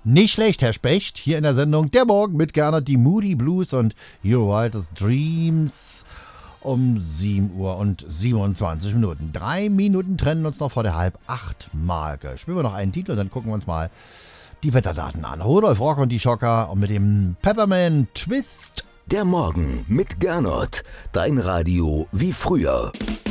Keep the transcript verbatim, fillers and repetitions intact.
Nicht schlecht, Herr Specht. Hier in der Sendung Der Morgen mit Gernot, die Moody Blues und Your Wildest Dreams um sieben Uhr und siebenundzwanzig Minuten. Drei Minuten trennen uns noch vor der halb acht Marke. Spielen wir noch einen Titel und dann gucken wir uns mal die Wetterdaten an. Rudolf Rock und die Schocker und mit dem Peppermint Twist. Der Morgen mit Gernot. Dein Radio wie früher.